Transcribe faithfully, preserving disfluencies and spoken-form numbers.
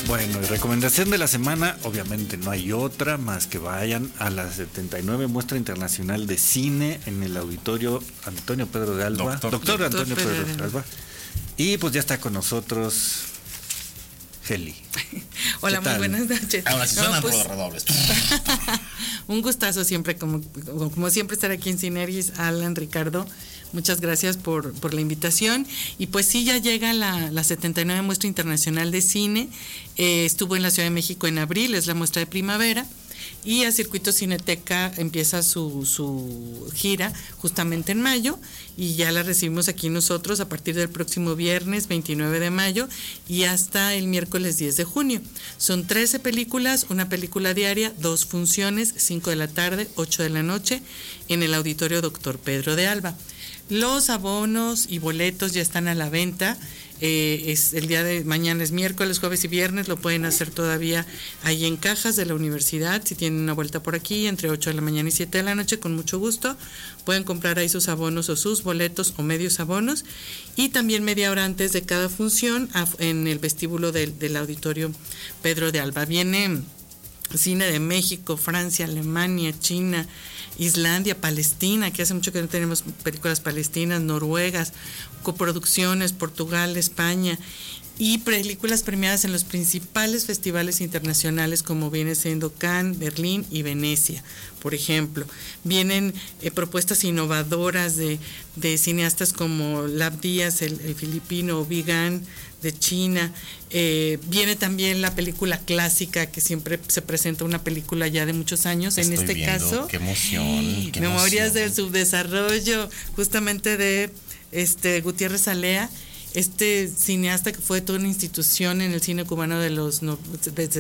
Bueno, y recomendación de la semana, obviamente no hay otra más que vayan a la setenta y nueve Muestra Internacional de Cine en el Auditorio Antonio Pedro de Alba. Doctor, Doctor, Doctor Antonio Pedro, Pedro de Alba. Y pues ya está con nosotros Heli. Hola, muy buenas noches. Ahora sí suenan no, pues, redobles. Un gustazo siempre, como, como siempre, estar aquí en Cineris. Alan, Ricardo, muchas gracias por, por la invitación. Y pues sí, ya llega la, la setenta y nueve Muestra Internacional de Cine. Eh, estuvo en la Ciudad de México en abril, es la muestra de primavera. Y a Circuito Cineteca empieza su, su gira justamente en mayo, y ya la recibimos aquí nosotros a partir del próximo viernes veintinueve de mayo y hasta el miércoles diez de junio. Son trece películas, una película diaria, dos funciones, cinco de la tarde, ocho de la noche, en el Auditorio Doctor Pedro de Alba. Los abonos y boletos ya están a la venta. Eh, es el día de mañana, es miércoles, jueves y viernes, lo pueden hacer todavía ahí en cajas de la universidad, si tienen una vuelta por aquí, entre ocho de la mañana y siete de la noche, con mucho gusto, pueden comprar ahí sus abonos o sus boletos o medios abonos, y también media hora antes de cada función, en el vestíbulo del, del Auditorio Pedro de Alba. Viene cine de México, Francia, Alemania, China, Islandia, Palestina, que hace mucho que no tenemos películas palestinas, noruegas, coproducciones, Portugal, España, y películas premiadas en los principales festivales internacionales, como viene siendo Cannes, Berlín y Venecia, por ejemplo. Vienen eh, propuestas innovadoras de, de cineastas como Lab Díaz, el, el filipino, Vigan, de China. Eh, viene también la película clásica, que siempre se presenta una película ya de muchos años. Estoy en este viendo, caso, qué emoción, qué Memorias emoción. del Subdesarrollo, justamente de este Gutiérrez Alea, este cineasta que fue toda una institución en el cine cubano de los no, desde